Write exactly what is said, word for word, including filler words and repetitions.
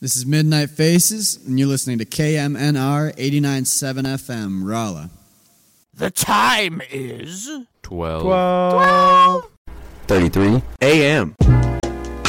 This is Midnight Faces, and you're listening to K M N R eighty-nine point seven F M, Rolla. The time is... twelve. twelve. thirty-three a m